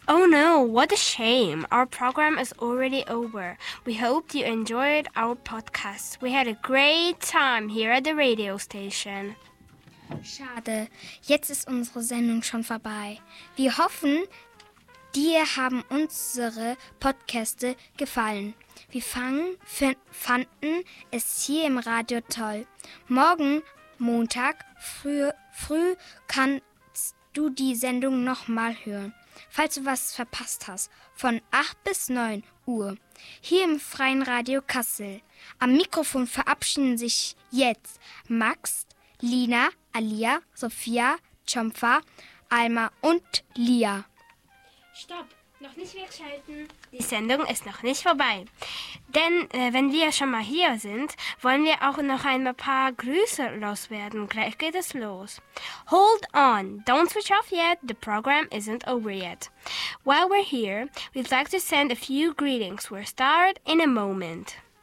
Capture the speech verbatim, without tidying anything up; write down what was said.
Oh no, what a shame. Our program is already over. We hope you enjoyed our podcast. We had a great time here at the radio station. Schade, jetzt ist unsere Sendung schon vorbei. Wir hoffen, dir haben unsere Podcaste gefallen. Wir fangen, f- fanden es hier im Radio toll. Morgen, Montag, früh, früh kannst du die Sendung nochmal hören, falls du was verpasst hast, von acht bis neun Uhr, hier im Freien Radio Kassel. Am Mikrofon verabschieden sich jetzt Max, Lina, Alia, Sophia, Chomfa, Alma und Lia. Stopp, noch nicht wegschalten. Die Sendung ist noch nicht vorbei. Denn äh, wenn wir schon mal hier sind, wollen wir auch noch ein paar Grüße loswerden. Gleich geht es los. Hold on, don't switch off yet. The program isn't over yet. While we're here, we'd like to send a few greetings. We'll start in a moment.